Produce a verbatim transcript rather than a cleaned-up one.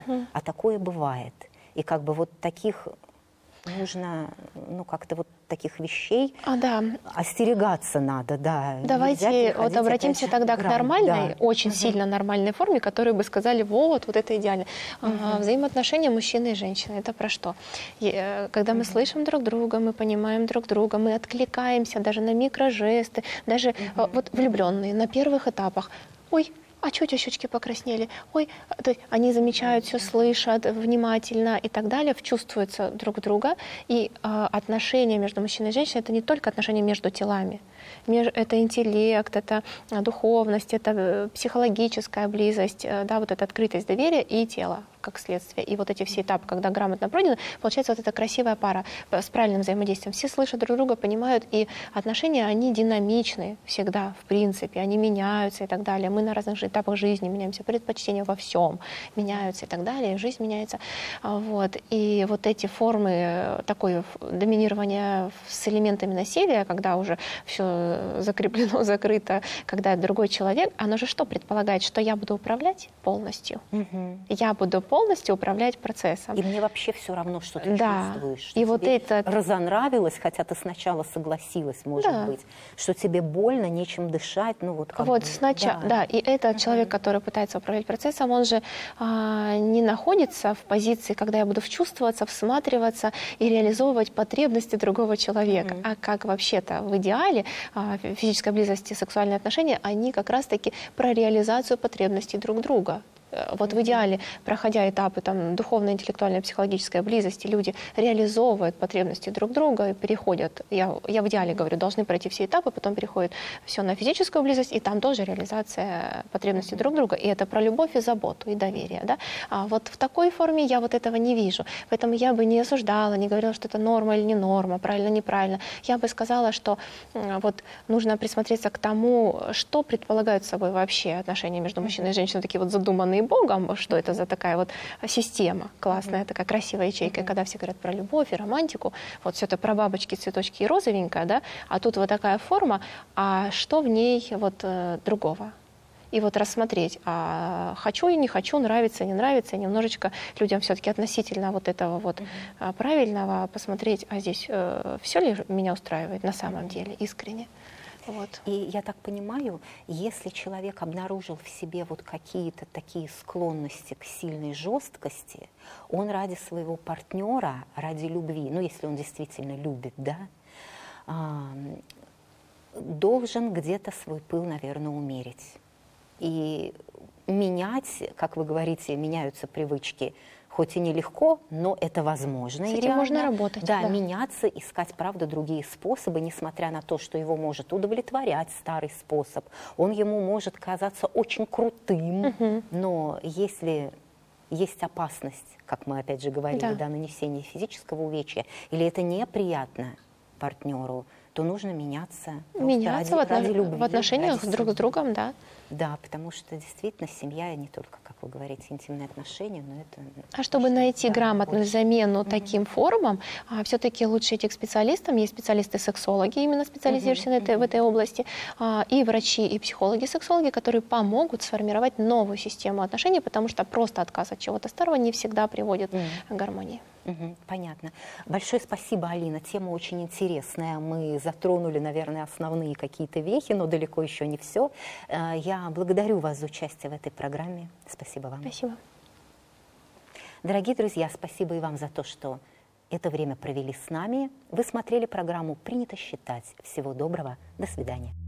Mm. А такое бывает. И как бы вот таких нужно, ну как-то вот таких вещей а, да. остерегаться надо, да. Давайте вот обратимся же, тогда к нормальной, да. очень угу. сильно нормальной форме, которую бы сказали, вот, вот это идеально. Угу. А, взаимоотношения мужчины и женщины, это про что? И, когда мы угу. слышим друг друга, мы понимаем друг друга, мы откликаемся даже на микрожесты, даже угу. вот влюбленные на первых этапах. Ой, а что у тебя щечки покраснели? Ой, то есть они замечают, все слышат внимательно и так далее, чувствуются друг друга. И э, отношения между мужчиной и женщиной — это не только отношения между телами. Это интеллект, это духовность, это психологическая близость, да, вот эта открытость, доверие и тело как следствие. И вот эти все этапы, когда грамотно пройдены, получается вот эта красивая пара с правильным взаимодействием. Все слышат друг друга, понимают, и отношения, они динамичны всегда, в принципе, они меняются и так далее. Мы на разных этапах жизни меняемся, предпочтения во всем меняются и так далее, жизнь меняется. Вот. И вот эти формы такое доминирования с элементами насилия, когда уже все закреплено, закрыто, когда другой человек, оно же что предполагает? Что я буду управлять полностью? Угу. Я буду полностью управлять процессом. И мне вообще все равно, что ты да. чувствуешь. Что и тебе вот это разонравилось, хотя ты сначала согласилась, может да. быть, что тебе больно, нечем дышать. Ну, вот как вот бы, сначала, да. да. И этот uh-huh. человек, который пытается управлять процессом, он же а, не находится в позиции, когда я буду вчувствоваться, всматриваться и реализовывать потребности другого человека. Uh-huh. А как вообще-то в идеале а, физическая близость и сексуальные отношения, они как раз-таки про реализацию потребностей друг друга. Вот в идеале, проходя этапы там, духовной, интеллектуальной, психологической близости, люди реализовывают потребности друг друга и переходят, я, я в идеале говорю, должны пройти все этапы, потом переходят все на физическую близость, и там тоже реализация потребностей друг друга. И это про любовь и заботу, и доверие. Да? А вот в такой форме я вот этого не вижу. Поэтому я бы не осуждала, не говорила, что это норма или не норма, правильно, неправильно. Я бы сказала, что вот нужно присмотреться к тому, что предполагают собой вообще отношения между мужчиной и женщиной, такие вот задуманные Богом, что это за такая вот система классная, mm-hmm. такая красивая ячейка, mm-hmm. когда все говорят про любовь и романтику, вот все это про бабочки, цветочки и розовенькое, да, а тут вот такая форма, а что в ней вот э, другого? И вот рассмотреть, а хочу и не хочу, нравится, не нравится, немножечко людям все-таки относительно вот этого вот mm-hmm. правильного посмотреть, а здесь э, все ли меня устраивает на самом mm-hmm. деле, искренне. Вот. И я так понимаю, если человек обнаружил в себе вот какие-то такие склонности к сильной жесткости, он ради своего партнера, ради любви, ну если он действительно любит, да, должен где-то свой пыл, наверное, умерить. И менять, как вы говорите, меняются привычки, хоть и нелегко, но это возможно. С и этим реально, можно работать. Да, да, меняться, искать, правда, другие способы, несмотря на то, что его может удовлетворять старый способ. Он ему может казаться очень крутым, угу. но если есть опасность, как мы опять же говорили, да. Да, нанесения физического увечья, или это неприятно партнеру, то нужно меняться. Меняться ради, в, ради любви, в отношениях ради друг с другом, да. Да, потому что действительно семья не только, как вы говорите, интимные отношения, но это... А чтобы найти да, грамотную больше. замену Mm-hmm. таким формам, а, все-таки лучше идти к специалистам. Есть специалисты-сексологи, именно специализирующиеся mm-hmm. Mm-hmm. в этой области, а, и врачи, и психологи-сексологи, которые помогут сформировать новую систему отношений, потому что просто отказ от чего-то старого не всегда приводит mm-hmm. к гармонии. Угу, понятно. Большое спасибо, Алина. Тема очень интересная. Мы затронули, наверное, основные какие-то вехи, но далеко еще не все. Я благодарю вас за участие в этой программе. Спасибо вам. Спасибо. Дорогие друзья, спасибо и вам за то, что это время провели с нами. Вы смотрели программу «Принято считать». Всего доброго. До свидания.